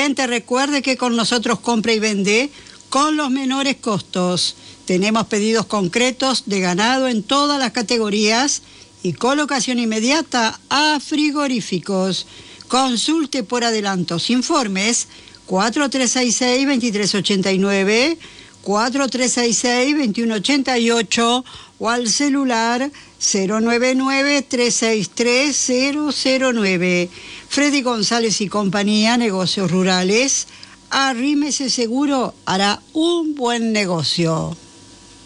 cliente, recuerde que con nosotros compra y vende con los menores costos. Tenemos pedidos concretos de ganado en todas las categorías y colocación inmediata a frigoríficos. Consulte por adelantos. Informes 4366-2389, 4366-2188 o al celular 099-363-009. Freddy González y compañía, negocios rurales. Arrímese seguro, hará un buen negocio.